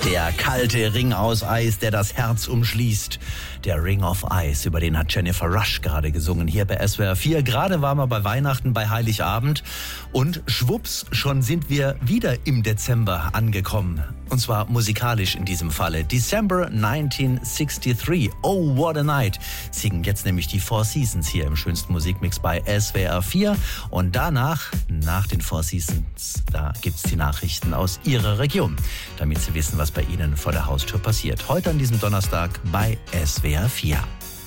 Der kalte Ring aus Eis, der das Herz umschließt. Der Ring of Ice, über den hat Jennifer Rush gerade gesungen, hier bei SWR 4. Gerade waren wir bei Weihnachten, bei Heiligabend. Und schwupps, schon sind wir wieder im Dezember angekommen. Und zwar musikalisch in diesem Falle. December 1963, Oh What a Night, singen jetzt nämlich die Four Seasons hier im schönsten Musikmix bei SWR 4. Und danach, nach den Four Seasons, da gibt's die Nachrichten aus Ihrer Region, damit Sie wissen, was bei Ihnen vor der Haustür passiert. Heute an diesem Donnerstag bei SWR 4.